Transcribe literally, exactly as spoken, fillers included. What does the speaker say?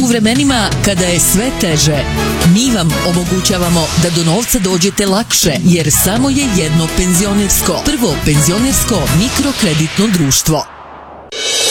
U vremenima kada je sve teže, mi vam omogućavamo da do novca dođete lakše, jer samo je jedno penzionersko, prvo penzionersko mikrokreditno društvo.